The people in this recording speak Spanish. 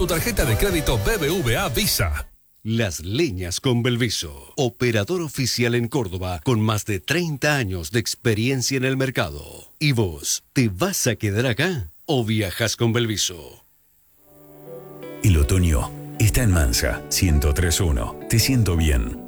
tu tarjeta de crédito BBVA Visa. Las Leñas con Belviso, operador oficial en Córdoba con más de 30 años de experiencia en el mercado. ¿Y vos, te vas a quedar acá o viajas con Belviso? El otoño está en Mansa 103.1. Te siento bien.